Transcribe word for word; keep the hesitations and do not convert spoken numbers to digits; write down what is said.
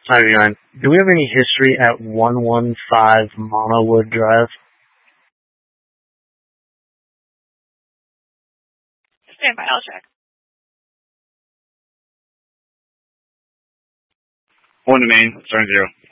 Hi, Ryan. Do we have any history at one one five Monowood Drive? Stand by, I'll check. One to main, starting zero.